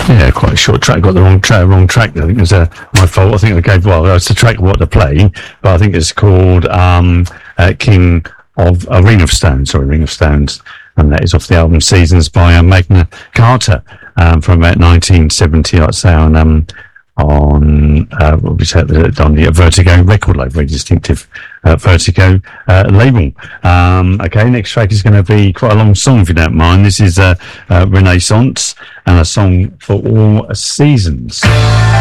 Yeah, quite a short track. Got the wrong track. I think it was my fault. I think I gave, it's the track what to play, but I think it's called King of Ring of Stones, Ring of Stones, and that is off the album Seasons by Magna Carta from about 1970. I'd say on what we said on the Vertigo record label, very distinctive Vertigo label. Okay, next track is going to be quite a long song if you don't mind. This is Renaissance and a song for all seasons.